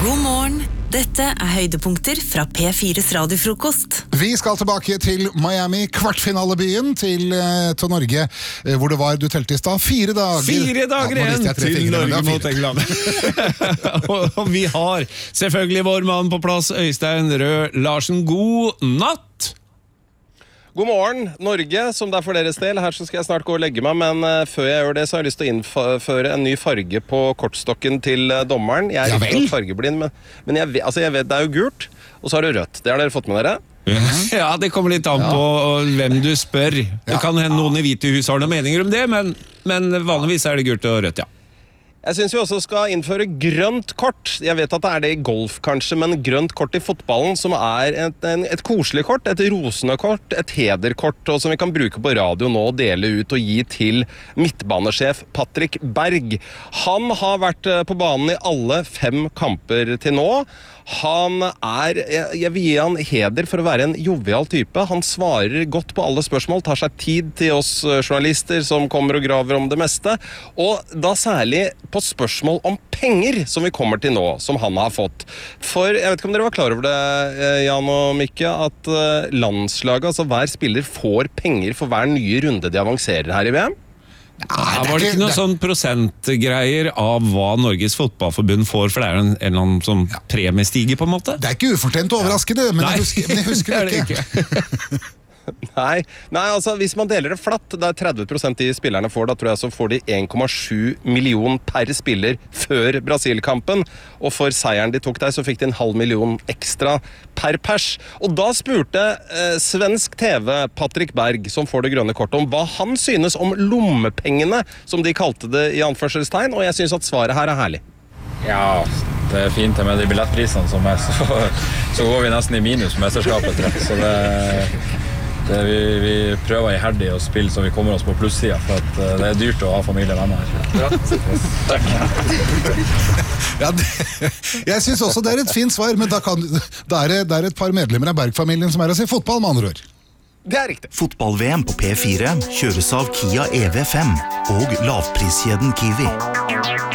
God morgen, dette høydepunkter fra P4's radiofrokost. Vi skal tilbake til Miami, kvartfinalebyen til Norge, hvor det var, du telte i sted, 4 dager. 4 dager igjen til Norge mot England. og vi har selvfølgelig vår mann på plass, Øystein Rød Larsen. God natt! God morgen, Norge, som det for deres del. Her så skal jeg snart gå og legge meg, men før jeg gjør det så har jeg lyst til å innføre en ny farge på kortstokken til dommeren. Jeg er ikke fargeblind, men jeg vet det er jo gult, og så har du rødt. Det har dere fått med dere? Ja, det kommer litt an på hvem du spør. Det kan hende noen i Hvite hus har noen meninger om det, men vanligvis er det gult og rødt, ja. Jeg synes vi også skal innføre grønt kort. Jeg vet at det er det i golf kanskje, men grønt kort i fotballen, som er et koselig kort, et rosende kort, et hederkort, og som vi kan bruke på radio nå og dele ut og gi til midtbanesjef Patrick Berg. Han har vært på banen i alle 5 kamper til nå. Jeg vil gi han heder for å være en jovial type. Han svarer godt på alle spørsmål, tar seg tid til oss journalister som kommer og graver om det meste, og da særlig på spørsmål om penger som vi kommer til nå, som han har fått. For jeg vet ikke om dere var klar over det, Jan og Mikke, at landslaget, altså hver spiller, får penger for hver nye runde de avanserer her i VM? Var det ikke noen sånn prosentgreier av hva Norges fotballforbund får, for det er en eller annen sånn premiestige på en måte? Det er ikke ufortjent overraskende, men jeg husker det ikke. Nei, altså hvis man deler det flatt, det er 30% de spillerne får, da tror jeg så får de 1,7 million per spiller før Brasil-kampen, og for seieren de tok der så fikk de 0,5 million ekstra per pers. Og da spurte svensk TV Patrick Berg, som får det grønne kortet, om hva han synes om lommepengene, som de kalte det i anførselstegn, og jeg synes at svaret her er herlig. Ja, det er fint med de billettprisene som er, så går vi nesten i minus på mesterskapet, tror jeg. Så vi prøver iherdig å spille så vi kommer oss på plussiden, for at det er dyrt å ha familie og venner her. Ja, takk. Ja, jeg synes også det er et fint svar, men da er det et par medlemmer av Berg-familien som er å se fotball, med andre ord. Det er riktig. Fotball-VM på P4 kjøres av Kia EV5 og lavpriskjeden Kiwi.